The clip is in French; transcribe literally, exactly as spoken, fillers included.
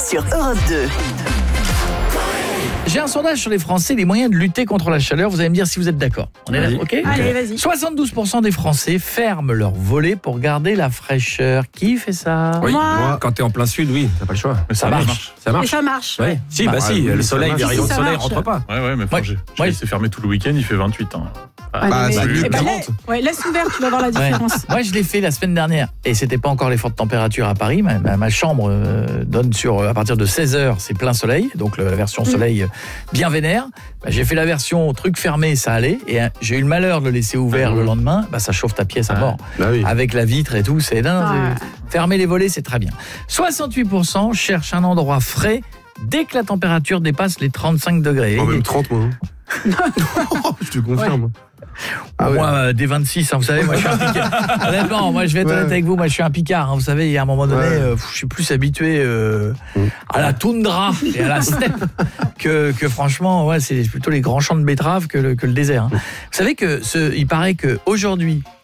sur Europe deux. J'ai un sondage sur les Français, les moyens de lutter contre la chaleur. Vous allez me dire si vous êtes d'accord. On est là, ok ? Allez, vas-y. soixante-douze pour cent des Français ferment leur volet pour garder la fraîcheur. Qui fait ça ? Oui, Moi. moi, quand t'es en plein sud, oui, t'as pas le choix. Mais ça marche. Ça Et marche. ça marche. Ouais. Si, bah, Bah, si, oui, le ça soleil, marche. les rayons Si, de ça soleil marche. rentrent pas. Ouais, ouais, mais Ouais, j'ai ouais. laissé fermer tout le week-end, il fait vingt-huit. Hein. Ah, Bah, mais- c'est mieux eh ben, que la- quarante. ouais, laisse ouvert, tu vas voir la Ouais. différence. Moi, je l'ai fait la semaine dernière et c'était pas encore les fortes températures à Paris. Ma, ma- ma chambre euh, donne sur à partir de seize heures, c'est plein soleil, donc la version soleil euh, bien vénère. Bah, j'ai fait la version truc fermé, ça allait, et euh, j'ai eu le malheur de le laisser ouvert le lendemain. Bah, ça chauffe ta pièce à mort, Bah oui. avec la vitre et tout. C'est non, Ouais. c'est- fermer les volets, c'est très bien. soixante-huit pour cent cherchent un endroit frais dès que la température dépasse les trente-cinq degrés. Oh, même trente, moi. hein. Je te confirme. Ah ouais. Moi, euh, des vingt-six, hein, vous savez, moi je suis un picard. Honnêtement, moi je vais être Ouais. honnête avec vous, moi je suis un picard. Hein, vous savez, il y a un moment donné, Ouais. euh, pff, je suis plus habitué euh, Mm. à la toundra et à la steppe que, que franchement, ouais, c'est plutôt les grands champs de betteraves que le, que le désert. Hein. Vous savez que ce, il paraît que aujourd'hui,